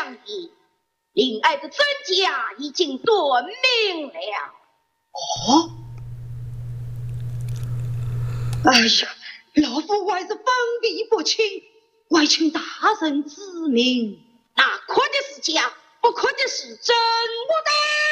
相爷，令爱的真假已经断明了。 哦，哎呀，老夫还是分辨不清，还请大人指明。 那可的是假，不可的是真，我的。